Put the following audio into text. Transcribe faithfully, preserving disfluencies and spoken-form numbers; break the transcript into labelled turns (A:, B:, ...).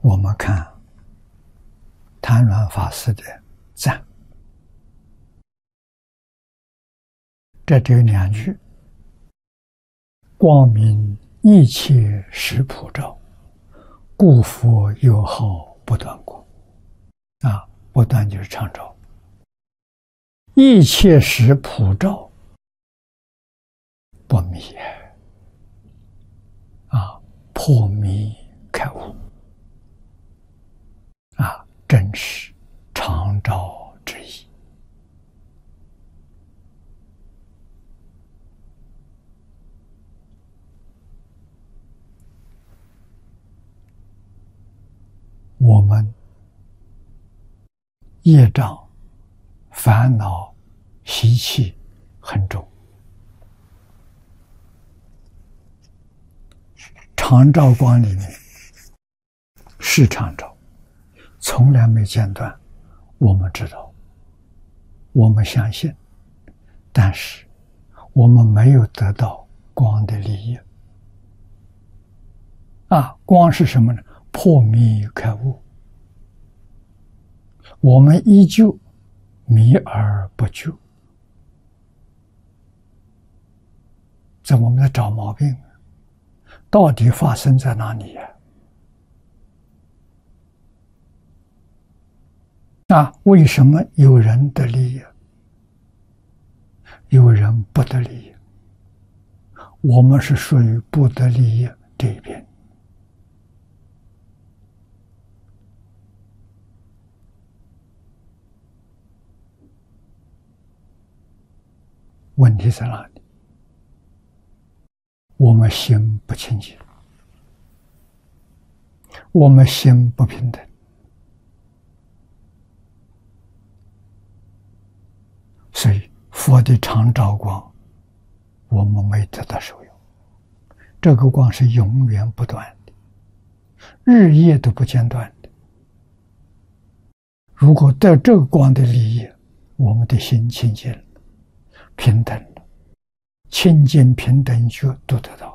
A: 我们看谭鸾法师的赞，这只有两句：光明一切时普照，故佛有好不断光。啊，不断就是常照，一切时普照，不迷啊，破迷开悟啊，真是常照之意。我们业障、烦恼、习气很重，常照光里面是常照，从来没间断。我们知道，我们相信，但是我们没有得到光的利益。啊，光是什么呢？破迷开悟。我们依旧迷而不究，这我们在找毛病，到底发生在哪里呀？啊，为什么有人得利益，有人不得利益？我们是属于不得利益这一边。问题在哪里？我们心不清净，我们心不平等，所以佛的常照光我们没得到受用。这个光是永远不断的，日夜都不间断的。如果得这个光的利益，我们的心清净了，平等了，清净平等觉都得到。